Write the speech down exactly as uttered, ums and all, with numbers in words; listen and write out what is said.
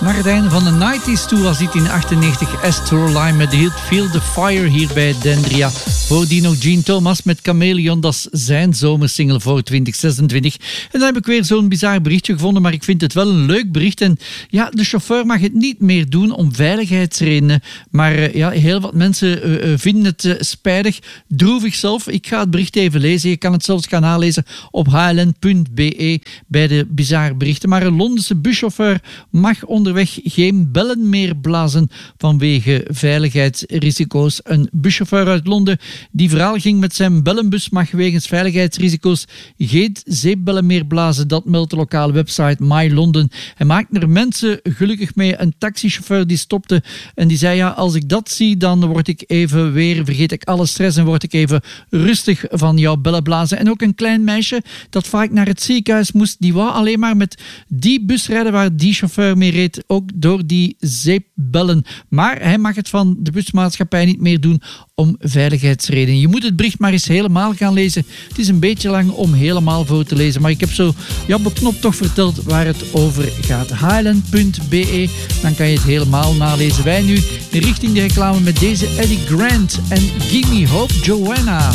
Naar het einde van de nineties toe was dit in achtennegentig Astroline met de hit Feel the Fire hier bij Dendria. Voordien nog Gene Thomas met Chameleon, dat is zijn zomersingle voor twintig zesentwintig. En dan heb ik weer zo'n bizar berichtje gevonden, maar ik vind het wel een leuk bericht. En ja, de chauffeur mag het niet meer doen om veiligheidsredenen. Maar uh, ja, heel wat mensen uh, uh, vinden het uh, spijtig, droevig zelf. Ik ga het bericht even lezen. Je kan het zelfs gaan nalezen op h l n punt b e bij de bizarre berichten. Maar een Londense buschauffeur mag onderweg geen bellen meer blazen vanwege veiligheidsrisico's. Een buschauffeur uit Londen die verhaal ging met zijn bellenbus mag wegens veiligheidsrisico's geen zeepbellen meer blazen. Dat meldt de lokale website My London. Hij maakt er mensen gelukkig mee. Een taxichauffeur die stopte en die zei ja, als ik dat zie, dan word ik even weer, vergeet ik alle stress en word ik even rustig van jouw bellen blazen. En ook een klein meisje dat vaak naar het ziekenhuis moest, die wou alleen maar met die bus rijden waar die chauffeur mee reed, ook door die zeepbellen. Maar hij mag het van de busmaatschappij niet meer doen om veiligheidsredenen. Je moet het bericht maar eens helemaal gaan lezen. Het is een beetje lang om helemaal voor te lezen, maar ik heb zo ja, beknopt toch verteld waar het over gaat. h l n punt b e, dan kan je het helemaal nalezen. Wij nu richting de reclame met deze Eddie Grant en Gimme Hope Joanna.